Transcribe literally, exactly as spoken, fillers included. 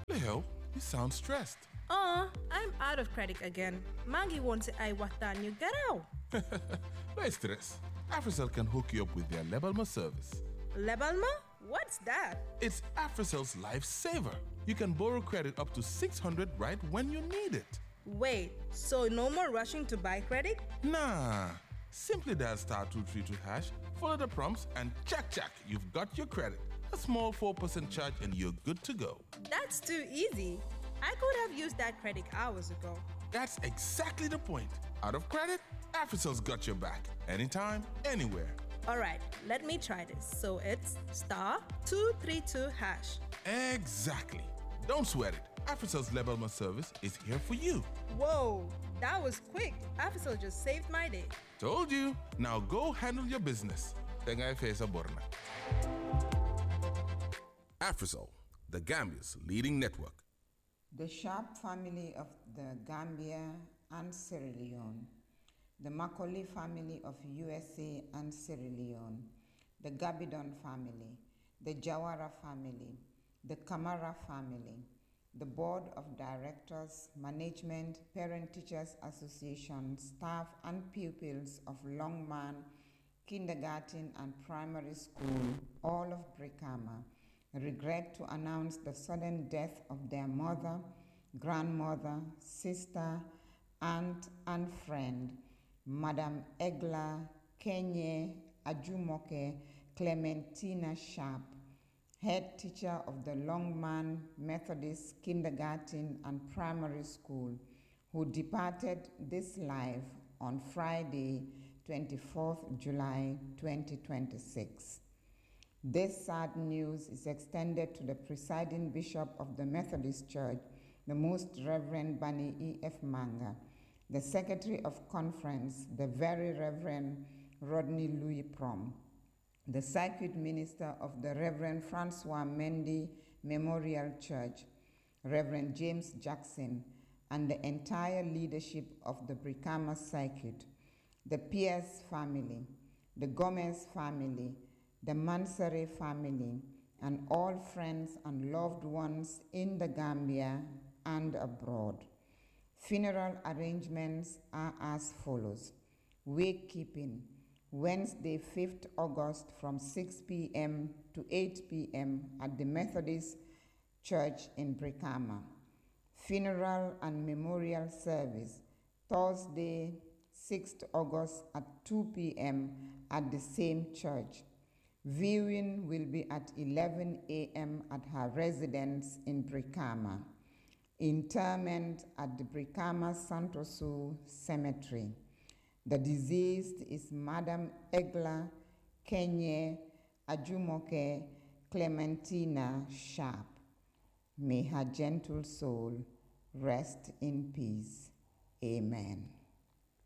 Leo, you sound stressed. Uh, I'm out of credit again. Maggie wants I watan you get out. No stress. AfriCell can hook you up with their Lebalma service. Lebalma? What's that? It's AfriCell's lifesaver. You can borrow credit up to six hundred right when you need it. Wait, so no more rushing to buy credit? Nah. Simply dial star two three two hash, follow the prompts, and check, check, you've got your credit. A small four percent charge and you're good to go. That's too easy. I could have used that credit hours ago. That's exactly the point. Out of credit, AfriCell's got your back. Anytime, anywhere. All right, let me try this. So it's star two three two hash. Exactly. Don't sweat it. AfriCell's Lebalma service is here for you. Whoa, that was quick. AfriCell just saved my day. Told you. Now go handle your business. Tengai Fesa Borna. AfriCell, the Gambia's leading network. The Sharp family of the Gambia and Sierra Leone, the Macaulay family of U S A and Sierra Leone, the Gabidon family, the Jawara family, the Kamara family, the Board of Directors, Management, Parent-Teachers Association, staff and pupils of Longman Kindergarten and Primary School, all of Brikama, regret to announce the sudden death of their mother, grandmother, sister, aunt, and friend, Madam Egla Kenye Ajumoke Clementina Sharp, head teacher of the Longman Methodist Kindergarten and Primary School, who departed this life on Friday, twenty-fourth of July, twenty twenty-six. This sad news is extended to the presiding bishop of the Methodist Church, the Most Reverend Bani E F Manga, the Secretary of Conference, the Very Reverend Rodney Louis Prom, the Circuit Minister of the Reverend Francois Mendy Memorial Church, Reverend James Jackson, and the entire leadership of the Brikama Circuit, the Pierce family, the Gomez family, the Mansare family, and all friends and loved ones in the Gambia and abroad. Funeral arrangements are as follows. Wakekeeping, Wednesday, fifth of August from six p m to eight p m at the Methodist Church in Brikama. Funeral and memorial service, Thursday, sixth of August at two p m at the same church. Viewing will be at eleven a m at her residence in Brikama. Interment at the Brikama Santosu Cemetery. The deceased is Madam Egla Kenye Ajumoke Clementina Sharp. May her gentle soul rest in peace. Amen.